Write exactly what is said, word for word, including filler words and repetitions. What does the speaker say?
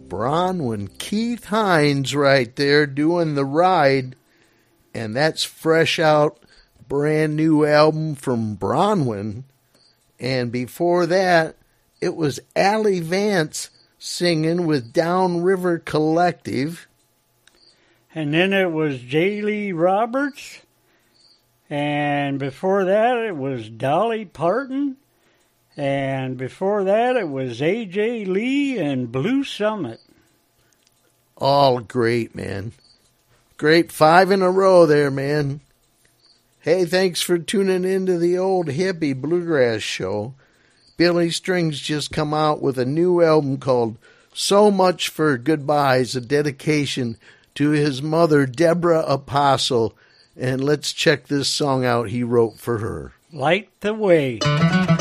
Bronwyn, Keith Hines right there doing the ride. And that's fresh out, brand new album from Bronwyn. And before that, it was Allie Vance singing with Downriver Collective. And then it was J. Lee Roberts. And before that, it was Dolly Parton. And before that, it was A J. Lee and Blue Summit. All great, man. Great five in a row there, man. Hey, thanks for tuning into the old hippie bluegrass show. Billy Strings just come out with a new album called So Much for Goodbyes, a dedication to his mother, Deborah Apostle. And let's check this song out he wrote for her. Light the Way.